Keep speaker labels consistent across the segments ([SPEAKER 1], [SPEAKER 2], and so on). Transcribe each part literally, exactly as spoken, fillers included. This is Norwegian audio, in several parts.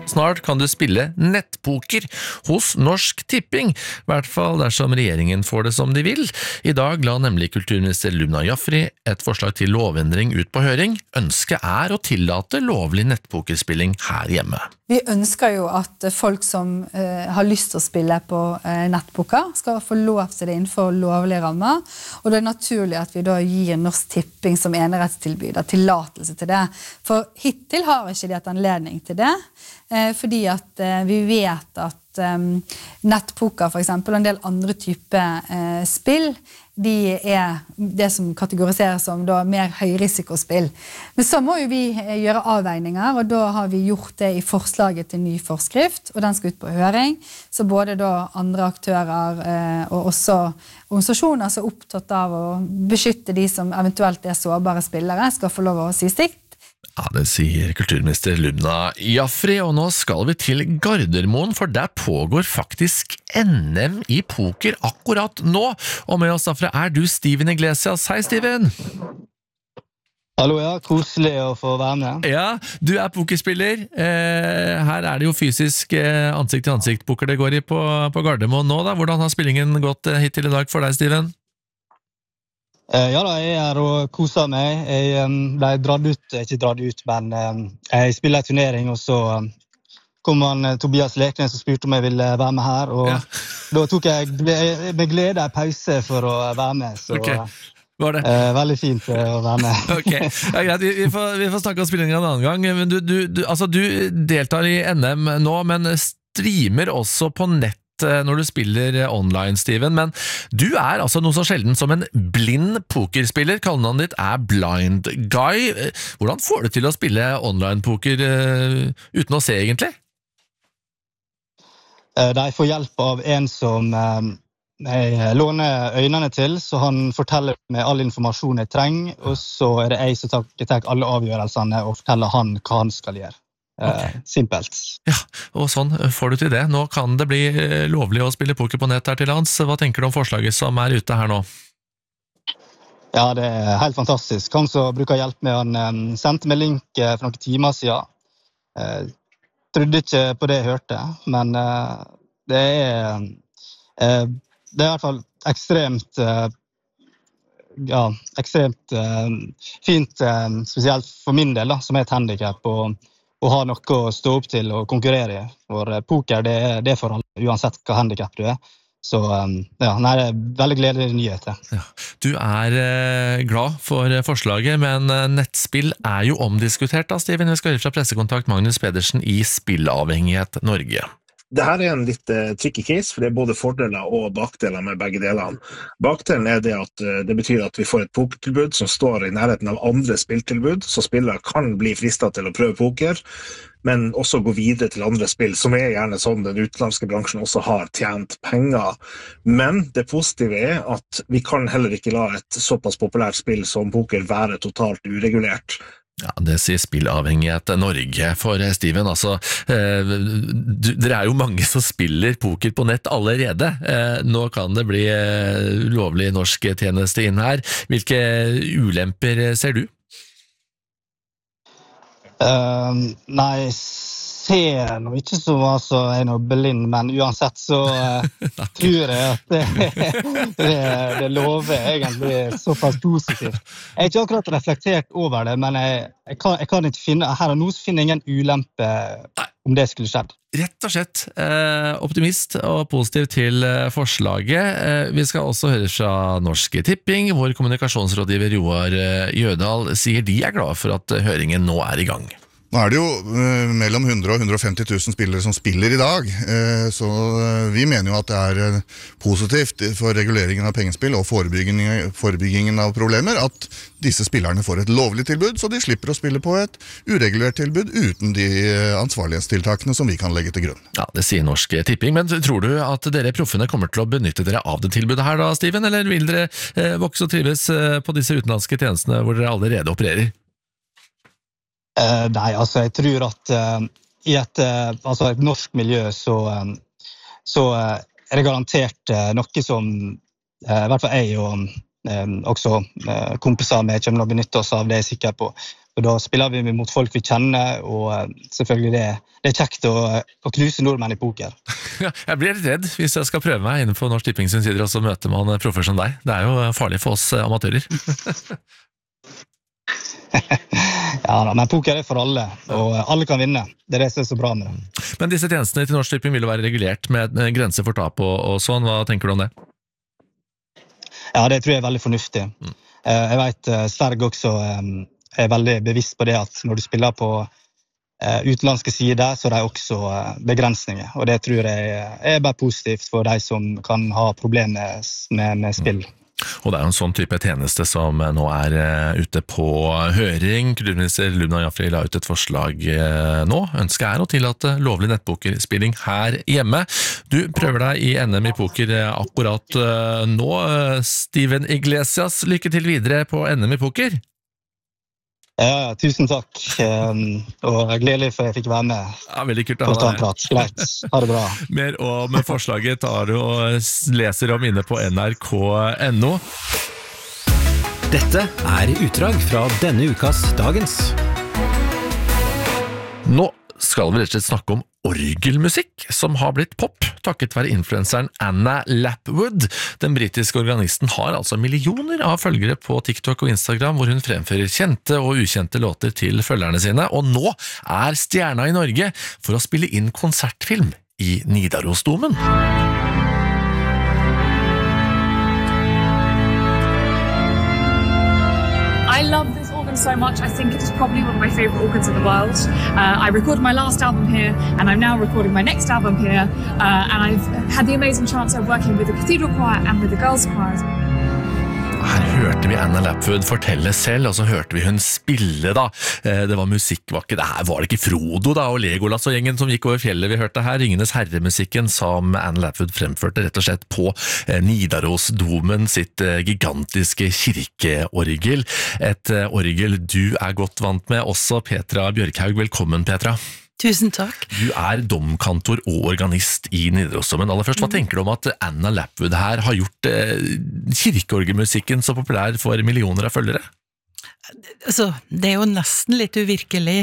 [SPEAKER 1] Snart kan du spille nettpoker hos Norsk Tipping, i hvert fall dersom regjeringen får det som de vil. I dag la nemlig kulturminister Lumna Jafri et forslag til lovendring ut på høring. Ønsket er å tillate lovlig nettpokerspilling her hjemme.
[SPEAKER 2] Vi ønsker jo at folk som eh, har lyst til å spille på eh, nettpoker skal få lov til det innenfor lovlige rammer, og det er naturlig at vi da gir Norsk Tipping som enerettstilbyder tillatelse til det. For hittil har ikke de hatt anledning til det, eh, fordi at eh, vi vet at eh, nettpoker for eksempel, og en del andre typer eh, spill, de er det som kategoriseres som da mer høyrisikospill. Men så må jo vi gjøre avveininger, og da har vi gjort det i forslaget til ny forskrift, og den skal ut på høring. Så både da andre aktører eh, og også organisasjoner som er opptatt av å beskytte de som eventuelt er sårbare spillere, skal få lov å si sikt.
[SPEAKER 1] Ja, det sier kulturminister Lumna Jafri, og nå skal vi til Gardermoen, for der pågår faktisk N M i poker akkurat nå. Og med oss derfra er du Steven Iglesias. Hei, Steven!
[SPEAKER 3] Hallo, ja. Koselig å få være med.
[SPEAKER 1] Ja, du er pokerspiller. Eh, her er det jo fysisk eh, ansikt-til-ansikt-poker det går i på, på Gardermoen nå, da. Hvordan har spillingen gått eh, hittil i dag for deg, Steven?
[SPEAKER 3] Ja da, jeg er og koser meg. Jeg um, ble dratt ut, ikke dratt ut, men um, jeg spiller en turnering, og så um, kom han uh, Tobias Leknes og spurte om jeg ville være med her, og ja. Da tok jeg med glede en pause for å være med, så okay.
[SPEAKER 1] Var det?
[SPEAKER 3] Uh, veldig fint uh, å være med.
[SPEAKER 1] Ok, ja, greit, vi, vi, får, vi får snakke om spillingen en annen gang, men du, du, du, altså, du deltar i N M nå, men streamer også på nett når du spiller online, Steven, men du er altså noe så sjelden som en blind pokerspiller. Kallenavnet ditt er Blind Guy. Hvordan får du til å spille online-poker uh, uten å se, egentlig?
[SPEAKER 3] De får hjelp av en som uh, jeg låner øynene til, så han forteller meg all informasjon jeg trenger, og så er det jeg som tar, tar alle avgjørelsene og forteller han hva han skal gjøre. Okay. Uh, simpelt.
[SPEAKER 1] Ja, og sånn får du til det. Nå kan det bli lovlig å spille poker på nett her til lands. Hva tenker du om forslaget som er ute her nå?
[SPEAKER 3] Ja, det er helt fantastisk. Han som bruker hjelp med, han um, sendte meg link uh, for noen timer siden. Uh, trodde ikke på det jeg hørte, men uh, det er uh, det er i hvert fall ekstremt uh, ja, ekstremt uh, fint, uh, spesielt for min del da, som er et handicap, og og ha noe å stå opp til og konkurrere i. For poker, det er, det er for alle, uansett hva handicap du er. Så ja, nei, det er veldig gledelig nyheter.
[SPEAKER 1] Ja. Du er eh, glad for forslaget, men nettspill er jo omdiskutert da, Steven. Vi skal høre fra pressekontakt Magnus Pedersen i Spillavhengighet Norge.
[SPEAKER 4] Dette er en litt uh, tricky case, for det er både fordeler og bakdeler med begge delene. Bakdelen er det at uh, det betyr at vi får et pokertilbud som står i nærheten av andre spilltilbud, så spillere kan bli fristet til å prøve poker, men også gå videre til andre spill, som er gjerne sånn den utenlandske bransjen også har tjent penger. Men det positive er at vi kan heller ikke la et såpass populært spill som poker være totalt uregulert.
[SPEAKER 1] Ja, det sier Spillavhengighet Norge. For Steven, altså, eh, du, dere er jo mange som spiller poker på nett allerede. Eh, nå kan det bli eh, lovlig norsk tjeneste inn her. Hvilke ulemper ser du?
[SPEAKER 3] Uh, nei, ser nå ikke så hva som er noe blind, men uansett så uh, tror jeg at det, det, det lover egentlig såpass positivt. Jeg har ikke akkurat reflektert over det, men jeg, jeg, kan, jeg kan ikke finne, her og nå så finner jeg ingen ulempe om det skulle skjedd.
[SPEAKER 1] Rett og slett eh, optimist og positiv til eh, forslaget. Eh, vi skal også høre fra Norsk Tipping, hvor kommunikasjonsrådgiver Roar eh, Jødal sier de er glad for at eh, høringen nå er i gang.
[SPEAKER 5] Nå er det jo uh, mellom hundre og hundre og femti tusen spillere som spiller i dag, uh, så uh, vi mener jo at det er uh, positivt for reguleringen av pengespill og forebyggingen, forebyggingen av problemer at disse spillerne får et lovlig tilbud, så de slipper å spille på et uregulert tilbud uten de uh, ansvarlighetstiltakene som vi kan legge til grunn.
[SPEAKER 1] Ja, det sier Norsk Tipping, men tror du at dere proffene kommer til å benytte dere av det tilbudet her da, Steven, eller vil dere uh, vokse og trives uh, på disse utenlandske tjenestene hvor dere allerede opererer?
[SPEAKER 3] Uh, nei, altså jeg tror at uh, i et, uh, altså et norsk miljø så, um, så uh, er det garantert uh, noe som uh, i hvert fall jeg og um, også uh, kompiser med kommer til å benytte oss av, det er jeg sikker på. Og da spiller vi mot folk vi kjenner, og selvfølgelig det, det er kjekt å, å knuse nordmenn i poker.
[SPEAKER 1] Jeg blir litt redd hvis jeg skal prøve meg innenfor Norsk Tipping sin sider, og så møter man proffer som deg. Det er jo farlig for oss amatører.
[SPEAKER 3] Ja, men poker er for alle, og alle kan vinne. Det er det som er så bra med det.
[SPEAKER 1] Men disse tjenestene til Norsk Tipping vil jo være regulert med grenser for tap og, og sånn. Hva tenker du om det?
[SPEAKER 3] Ja, det tror jeg er veldig fornuftig. Mm. Jeg vet Sterg også er veldig bevisst på det at når du spiller på utenlandske sider, så er det også begrensninger. Og det tror jeg er bare positivt for de som kan ha problemer med, med spill.
[SPEAKER 1] Og det er jo en sånn type tjeneste som nå er ute på høring. Kulturminister Lubna Jafri la ut et forslag nå. Ønsket er å tillate lovlig nettpokerspilling her hjemme. Du prøver deg i N M i poker akkurat nå. Steven Iglesias, lykke til videre på N M i poker.
[SPEAKER 3] Ja, tusen takk. Um, og gledelig for jeg fikk være med.
[SPEAKER 1] Ja, veldig kult å ha deg.
[SPEAKER 3] Greit, ha det bra.
[SPEAKER 1] Mer om forslaget tar du og leser om inne på N R K punktum N O.
[SPEAKER 6] Dette er utdrag fra denne ukas Dagens.
[SPEAKER 1] Nå skal vi rett og slett snakke om orgelmusikk, som har blitt pop, takket være influenseren Anna Lapwood. Den britiske organisten har altså millioner av følgere på TikTok og Instagram, hvor hun fremfører kjente og ukjente låter til følgerne sine, og nå er stjerna i Norge for å spille inn konsertfilm i Nidarosdomen.
[SPEAKER 7] I love this organ so much. I think it is probably one of my favorite organs in the world. Uh, I recorded my last album here, and I'm now recording my next album here. Uh, and I've had the amazing chance of working with the Cathedral Choir and with the Girls Choir.
[SPEAKER 1] Her hørte vi Anna Lapwood fortelle selv, og så hørte vi hun spille da. Det var musikk, var ikke det her, var det ikke Frodo da, og Legolas og gjengen som gikk over fjellet vi hørte her, Ringenes herremusikken som Anna Lapwood fremførte rett og slett på Nidarosdomen sitt gigantiske kirkeorgel. Et orgel du er godt vant med, også Petra Bjørkhaug. Velkommen, Petra.
[SPEAKER 8] Tusen takk.
[SPEAKER 1] Du er domkantor og organist i Nidarosdomen. Aller først, hva tenker du om at Anna Lapwood her har gjort eh, kirkeorgelmusikken så populær for millioner av følgere?
[SPEAKER 8] Altså, det er jo nesten litt uvirkelig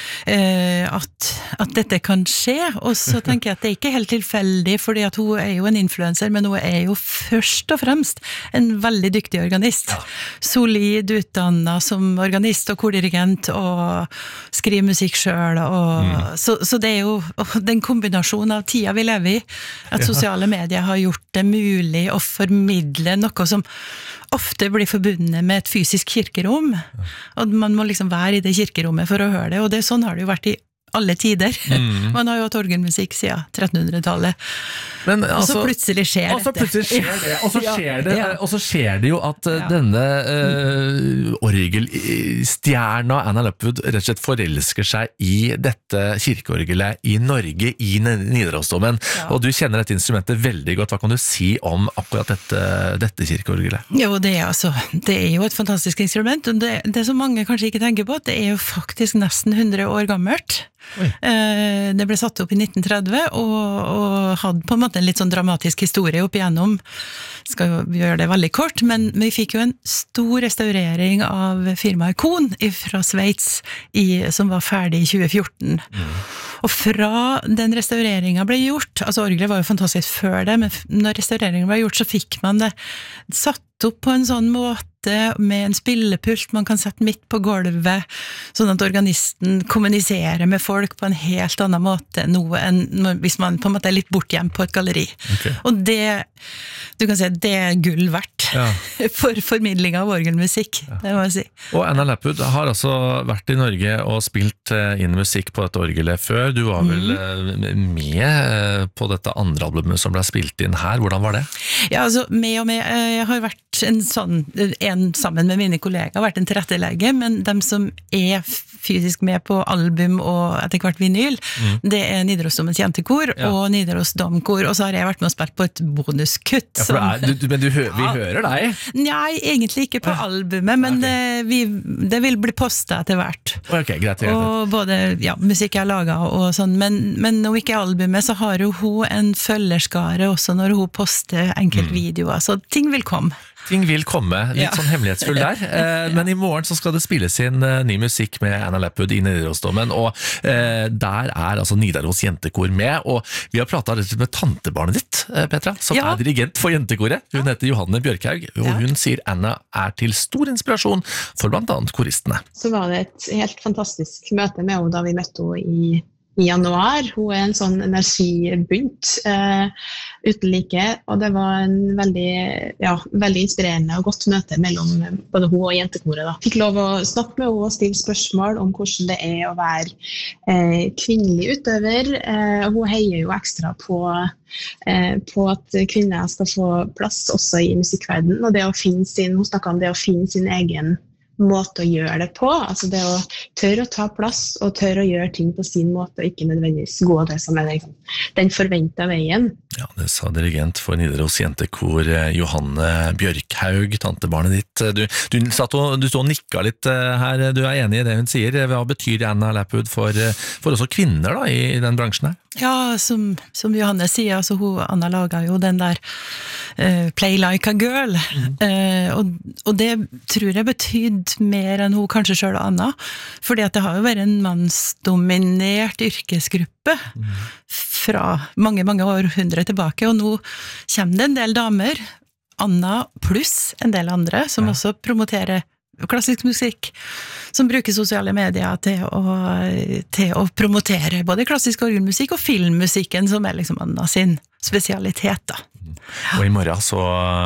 [SPEAKER 8] eh, at, at dette kan skje, og så tenker jeg at det er ikke helt tilfeldig, fordi at hun er jo en influencer, men hun er jo først og fremst en veldig dyktig organist. Ja. Solid utdannet som organist og kordirigent, og skriver musikk selv, og, mm. så, så det er jo den kombinasjonen av tida vi lever i, at sosiale medier har gjort det mulig å formidle noe som ofte blir forbundet med et fysisk kirkerom, og man må liksom være i det kirkerommet for å høre det, og det, sånn har det jo vært i alle tider. Mm. Man har jo hatt orgelmusikk siden trettenhundretallet. Men, altså, og så plutselig skjer
[SPEAKER 1] og så plutselig skjer det. Og så skjer det, ja. og så skjer det jo at ja. denne uh, orgelstjerna Anna Lapwood rett og slett forelsker seg i dette kirkeorgelet i Norge, i Nidarosdomen. Ja. Og du kjenner dette instrumentet veldig godt. Hva kan du si om akkurat dette, dette kirkeorgelet?
[SPEAKER 8] Jo, det er, altså, det er jo et fantastisk instrument, og det, det som mange kanskje ikke tenker på, det er jo faktisk nesten hundre år gammelt. Oi. Det ble satt opp i nitten tretti og, og hadde på en måte en litt sånn dramatisk historie opp igjennom. Skal jo gjøre det veldig kort, men vi fikk jo en stor restaurering av firmaet Kohn fra Sveits i, som var ferdig i tjue fjorten. Mm. Og fra den restaureringen ble gjort, altså orgelet var jo fantastisk før det, men når restaureringen ble gjort så fikk man det satt opp på en sånn måte med en spillepult man kan sette midt på gulvet, sånn at organisten kommuniserer med folk på en helt annen måte noe enn hvis man på en måte er litt bortgjemt på et galleri. Okay. Og det, du kan si, det er gull verdt ja. for formidling av orgelmusikk, ja. det må jeg si.
[SPEAKER 1] Og Anna Lapwood har altså vært i Norge og spilt inn musikk på dette orgelet før. Du var vel mm. med på dette andre albumet som ble spilt inn her. Hvordan var det?
[SPEAKER 8] Ja, altså, med og med. Jeg har vært en sånn, en sammen med mine kollegaer, vært en tilrettelegger, men de som er fysisk med på album og etter hvert vinyl, mm. det er Nidarosdomens jentekor ja. og Nidaros Domkor, og så har jeg vært med og spilt på et bonuskutt.
[SPEAKER 1] Ja, for det er, du, men du, vi ja. hører deg?
[SPEAKER 8] Nei, egentlig ikke på ja. albumet, men okay. det, vi, det vil bli postet etter hvert.
[SPEAKER 1] Ok, greit, greit.
[SPEAKER 8] Og både, ja, musikk jeg har laget og sånn, men, men når ikke albumet, så har jo hun en følgerskare også når hun poster enkeltvideoer, mm. så ting vil komme.
[SPEAKER 1] Ting vil komme, litt
[SPEAKER 8] Ja.
[SPEAKER 1] sånn hemmelighetsfull der. Eh, men i morgen så skal det spilles inn eh, ny musikk med Anna Lapwood i Nidarosdomen, og eh, der er altså Nidaros jentekor med, og vi har pratet litt med tantebarnet ditt, eh, Petra, som
[SPEAKER 8] Ja.
[SPEAKER 1] er dirigent for jentekoret. Hun heter Johanne Bjørkhaug, og
[SPEAKER 8] Ja.
[SPEAKER 1] hun sier Anna er til stor inspirasjon for blant annet koristene.
[SPEAKER 9] Så var det et helt fantastisk møte med henne da vi møtte henne i i januar. Hun er en sånn energibunt eh, uten like, og det var en veldig, ja, veldig inspirerende og godt møte mellom både hun og jentekoret. Da. Fikk lov å snakke med henne og stille spørsmål om hvordan det er å være eh, kvinnelig utøver. Eh, hun heier jo ekstra på, eh, på at kvinner skal få plass også i musikkverdenen, og det å finne sin, hun snakket om det å finne sin egen måte å gjøre det på, altså det å tørre å ta plass og tørre å gjøre ting på sin måte og ikke nødvendigvis gå det som er den, den forventet veien.
[SPEAKER 1] Ja, det sa dirigent for Nidaros jentekor Johanne Bjørkhaug, tantebarnet ditt. Du, du, satt og, du stod og nikket litt her, du er enig i det hun sier. Hva betyr Anna Lapwood for, for også kvinner da, i den bransjen her?
[SPEAKER 8] Ja, som, som Johanne sier, altså hun, Anna laget jo den der uh, Play Like a Girl, mm. uh, og, og det tror jeg betydde mer enn hun kanskje selv og Anna, fordi at det har jo vært en mannsdominert yrkesgruppe mm. fra mange, mange århundre tilbake, og nå kommer det en del damer, Anna pluss en del andre, som ja. Også promoterer klassisk musikk, som bruker sosiale medier til å, til å promotere både klassisk orgelmusikk og filmmusikken, som er liksom Anna sin spesialitet da.
[SPEAKER 1] Og i morgen så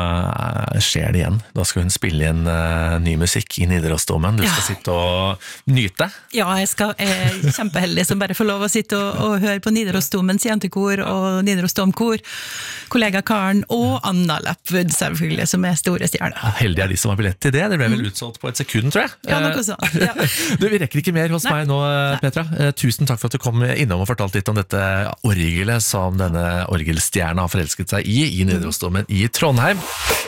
[SPEAKER 1] skjer det igjen. Da skal hun spille inn uh, ny musikk i Nidarosdomen. Du skal ja. Sitte og nyte.
[SPEAKER 8] Ja, jeg, skal, jeg er kjempeheldig som bare får lov å sitte og, og høre på Nidarosdomens jentekor og Nidarosdomkor, kollega Karen og Anna Lapwood selvfølgelig, som er store stjerner.
[SPEAKER 1] Ja, heldig er de som har billett til det. Det ble vel utsolgt på et sekund, tror jeg.
[SPEAKER 8] Ja, noe sånn. Ja.
[SPEAKER 1] Du, vi rekker ikke mer hos Nei. Meg nå, Petra. Nei. Tusen takk for at du kom innom og fortalte litt om dette orgelet som denne orgelstjerna har forelsket seg i, i Nidarosdomen i Trondheim.